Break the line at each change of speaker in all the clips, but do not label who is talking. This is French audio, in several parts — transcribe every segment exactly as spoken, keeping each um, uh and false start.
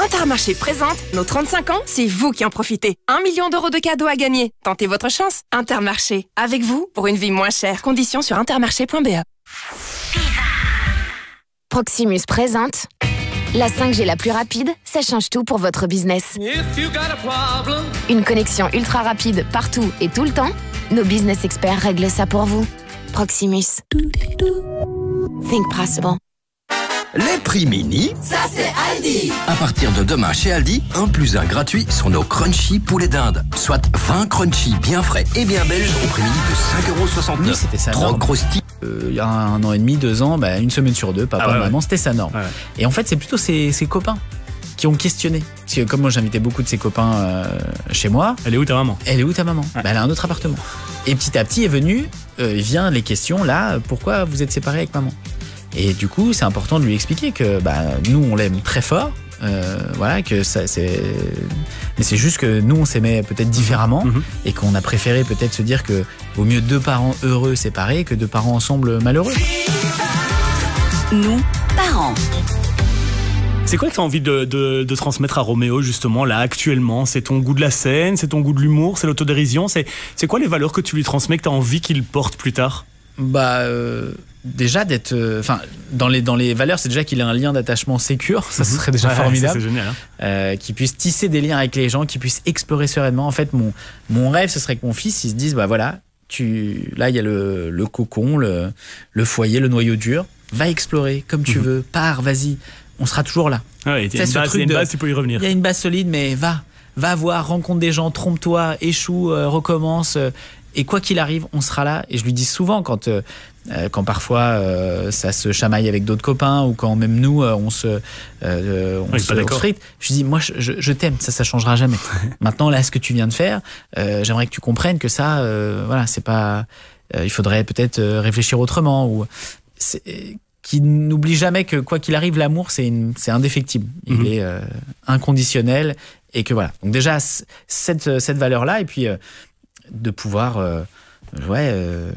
Intermarché présente nos trente-cinq ans, c'est vous qui en profitez. Un million d'euros de cadeaux à gagner. Tentez votre chance. Intermarché, avec vous pour une vie moins chère. Conditions sur intermarché point b e.
Proximus présente la cinq G la plus rapide, ça change tout pour votre business. Une connexion ultra rapide partout et tout le temps. Nos business experts règlent ça pour vous. Proximus. Think possible.
Les prix mini,
ça c'est Aldi.
À partir de demain chez Aldi, un plus un gratuit sur nos crunchy poulets d'Inde. Soit vingt crunchy bien frais et bien belges au prix mini de cinq euros soixante-neuf.
Oui, c'était ça.
Trop croustillant.
Euh, il y a un an et demi, deux ans, bah, une semaine sur deux, papa,
ah ouais,
maman,
ouais.
c'était sa norme.
Ouais, ouais.
Et en fait, c'est plutôt ses, ses copains qui ont questionné. Parce que comme moi, j'invitais beaucoup de ses copains euh, chez moi.
Elle est où ta maman?
Elle est où ta maman?
Ouais.
Bah, elle a un autre appartement. Et petit à petit est venu, euh, vient les questions là, pourquoi vous êtes séparés avec maman? Et du coup, c'est important de lui expliquer que bah, nous, on l'aime très fort. Euh, voilà, que ça, c'est. Mais c'est juste que nous, on s'aimait peut-être différemment
mmh.
et qu'on a préféré peut-être se dire que vaut mieux deux parents heureux séparés que deux parents ensemble malheureux.
Nous, parents.
C'est quoi que tu as envie de, de, de transmettre à Roméo, justement, là, actuellement? C'est ton goût de la scène, c'est ton goût de l'humour, c'est l'autodérision? C'est, c'est quoi les valeurs que tu lui transmets, que tu as envie qu'il porte plus tard?
Bah. Euh... Déjà d'être, enfin euh, dans les dans les valeurs, c'est déjà qu'il a un lien d'attachement sécure, ça ce serait déjà
ouais,
formidable.
Ça, c'est génial. Hein.
Euh, qu'il puisse tisser des liens avec les gens, qu'il puisse explorer sereinement. En fait, mon mon rêve, ce serait que mon fils, il se dise, bah voilà, tu là il y a le le cocon, le le foyer, le noyau dur. Va explorer comme tu mm-hmm. veux, pars, vas-y, on sera toujours là.
Ouais, il y a une base, il y a une base, tu peux y revenir.
Il y a une base solide, mais va, va voir, rencontre des gens, trompe-toi, échoue, euh, recommence. Euh, Et quoi qu'il arrive, on sera là. Et je lui dis souvent quand, euh, quand parfois euh, ça se chamaille avec d'autres copains ou quand même nous euh, on se, euh, on
oui,
se, on se frite. Je lui dis moi je, je, je t'aime, ça ça changera jamais. Maintenant là ce que tu viens de faire, euh, j'aimerais que tu comprennes que ça, euh, voilà c'est pas, euh, il faudrait peut-être réfléchir autrement ou c'est, qui n'oublie jamais que quoi qu'il arrive l'amour c'est une, c'est indéfectible. Il mm-hmm. est euh, inconditionnel et que voilà. Donc déjà cette cette valeur là et puis euh, de pouvoir euh, ouais euh,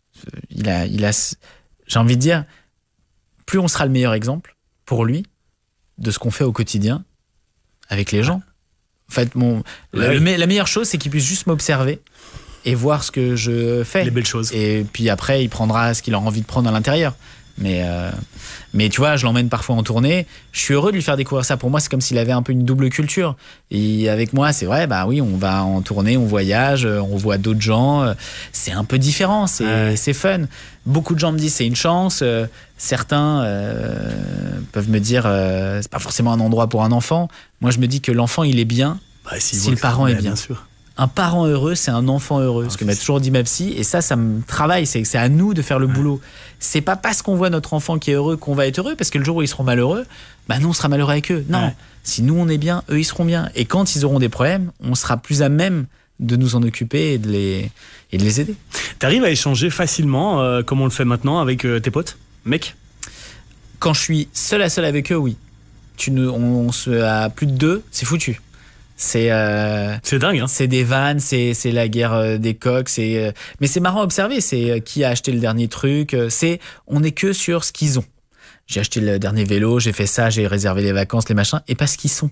il a il a j'ai envie de dire plus on sera le meilleur exemple pour lui de ce qu'on fait au quotidien avec les gens. En fait mon ouais. la, la meilleure chose c'est qu'il puisse juste m'observer et voir ce que je fais,
les belles choses, et
puis après il prendra ce qu'il a envie de prendre à l'intérieur. Mais, euh, mais tu vois, je l'emmène parfois en tournée. Je suis heureux de lui faire découvrir ça. Pour moi, c'est comme s'il avait un peu une double culture. Et avec moi, c'est vrai, bah oui, on va en tournée, on voyage, on voit d'autres gens. C'est un peu différent, c'est, ouais. c'est fun. Beaucoup de gens me disent c'est une chance. Certains euh, peuvent me dire euh, c'est pas forcément un endroit pour un enfant. Moi, je me dis que l'enfant, il est bien bah, si, si le parent est bien. bien sûr. Un parent heureux, c'est un enfant heureux. Ah, ce que m'a toujours dit ma psy. Et ça, ça me travaille. C'est, c'est à nous de faire le ouais. boulot. C'est pas parce qu'on voit notre enfant qui est heureux qu'on va être heureux. Parce que le jour où ils seront malheureux, bah nous, on sera malheureux avec eux. Non. Ouais. Si nous, on est bien, eux, ils seront bien. Et quand ils auront des problèmes, on sera plus à même de nous en occuper et de les, et de les aider.
T'arrives à échanger facilement, euh, comme on le fait maintenant, avec euh, tes potes, mec?
Quand je suis seul à seul avec eux, oui. Tu ne, on, on se, à plus de deux, c'est foutu. C'est euh,
c'est dingue hein.
C'est des vannes, c'est c'est la guerre euh, des coqs, c'est euh, mais c'est marrant à observer, c'est euh, qui a acheté le dernier truc, euh, c'est on est que sur ce qu'ils ont. J'ai acheté le dernier vélo, j'ai fait ça, j'ai réservé les vacances, les machins et pas ce qu'ils sont.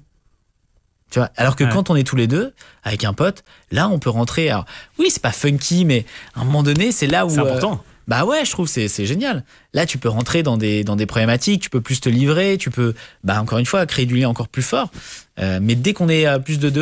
Tu vois, alors que ouais. quand on est tous les deux avec un pote, là on peut rentrer. Alors oui, c'est pas funky mais à un moment donné, c'est là où
c'est important.
Euh, Bah ouais, je trouve c'est c'est génial. Là, tu peux rentrer dans des dans des problématiques, tu peux plus te livrer, tu peux bah encore une fois créer du lien encore plus fort. Euh, mais dès qu'on est à plus de deux